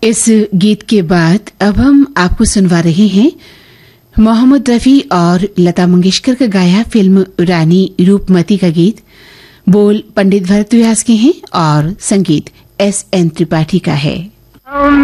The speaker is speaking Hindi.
इस गीत के बाद अब हम आपको सुनवा रहे हैं मोहम्मद रफी और लता मंगेशकर का गाया फिल्म रानी रूपमती का गीत। बोल पंडित भरत व्यास के हैं और संगीत S.N. त्रिपाठी का है।